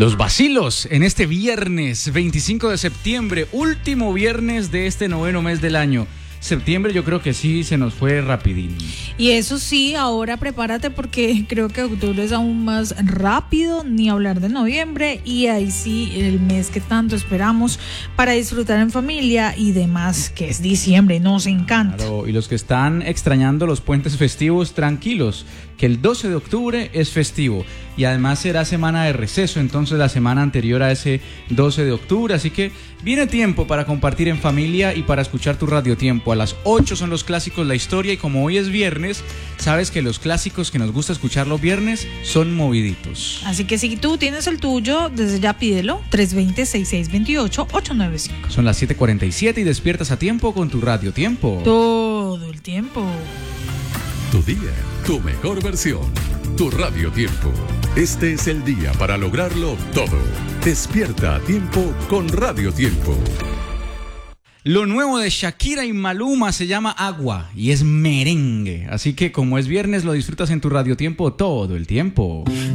Los vacilos en este viernes 25 de septiembre, último viernes de este noveno mes del año. Septiembre yo creo que sí se nos fue rapidín. Y eso sí, ahora prepárate porque creo que octubre es aún más rápido, ni hablar de noviembre, y ahí sí el mes que tanto esperamos para disfrutar en familia y demás, que es diciembre, nos encanta. Claro, y los que están extrañando los puentes festivos, tranquilos, que el 12 de octubre es festivo y además será semana de receso, entonces la semana anterior a ese 12 de octubre, así que viene tiempo para compartir en familia y para escuchar tu Radio Tiempo. A las 8 son los clásicos, la historia, y como hoy es viernes, sabes que los clásicos que nos gusta escuchar los viernes son moviditos. Así que si tú tienes el tuyo, desde ya pídelo, 320-6628-895. Son las 7:47 y despiertas a tiempo con tu Radio Tiempo. Todo el tiempo. Tu día, tu mejor versión, tu Radio Tiempo. Este es el día para lograrlo todo. Despierta a tiempo con Radio Tiempo. Lo nuevo de Shakira y Maluma se llama Agua y es merengue. Así que como es viernes, lo disfrutas en tu Radio Tiempo todo el tiempo.